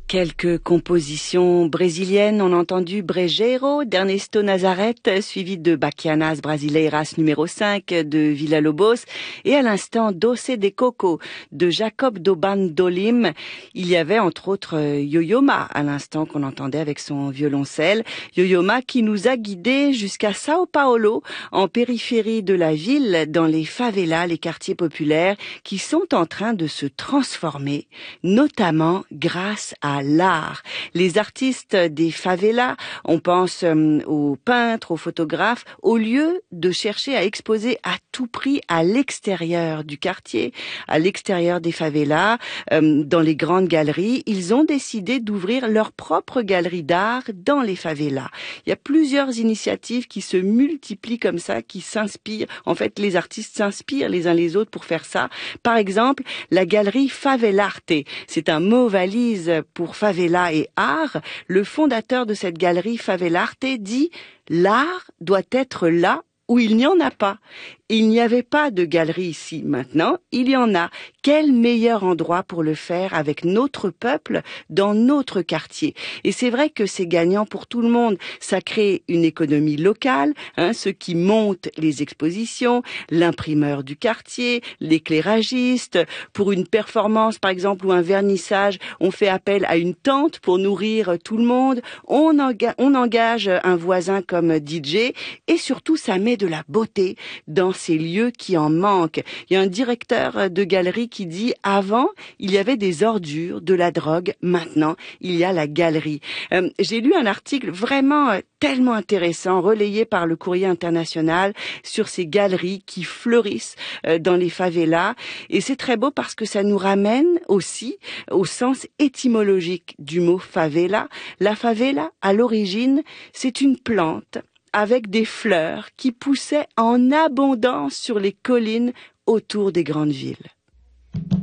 Quelques compositions brésiliennes. On a entendu Brejeiro d'Ernesto Nazareth, suivi de Baquianas Brasileiras numéro 5 de Villa-Lobos, et à l'instant Doce de Coco de Jacob do Bandolim. Il y avait entre autres Yo-Yo Ma à l'instant qu'on entendait avec son violoncelle. Yo-Yo Ma qui nous a guidés jusqu'à Sao Paulo, en périphérie de la ville, dans les favelas, les quartiers populaires, qui sont en train de se transformer, notamment grâce à l'art. Les artistes des favelas, on pense aux peintres, aux photographes, au lieu de chercher à exposer à tout prix à l'extérieur du quartier, à l'extérieur des favelas, dans les grandes galeries, ils ont décidé d'ouvrir leur propre galerie d'art dans les favelas. Il y a plusieurs initiatives qui se multiplient comme ça, qui s'inspirent. En fait, les artistes s'inspirent les uns les autres pour faire ça. Par exemple, la galerie Favelarte. C'est un mot valise pour favela et art. Le fondateur de cette galerie Favelarte dit « L'art doit être là où il n'y en a pas ». Il n'y avait pas de galerie ici. Maintenant, il y en a. Quel meilleur endroit pour le faire avec notre peuple dans notre quartier. Et c'est vrai que c'est gagnant pour tout le monde. Ça crée une économie locale, ceux qui montent les expositions, l'imprimeur du quartier, l'éclairagiste. Pour une performance, par exemple, ou un vernissage, on fait appel à une tente pour nourrir tout le monde. On engage un voisin comme DJ et surtout, ça met de la beauté dans ces lieux qui en manquent. Il y a un directeur de galerie qui dit avant, il y avait des ordures, de la drogue, maintenant, il y a la galerie. J'ai lu un article vraiment tellement intéressant, relayé par le Courrier international, sur ces galeries qui fleurissent dans les favelas. Et c'est très beau parce que ça nous ramène aussi au sens étymologique du mot favela. La favela, à l'origine, c'est une plante avec des fleurs qui poussaient en abondance sur les collines autour des grandes villes.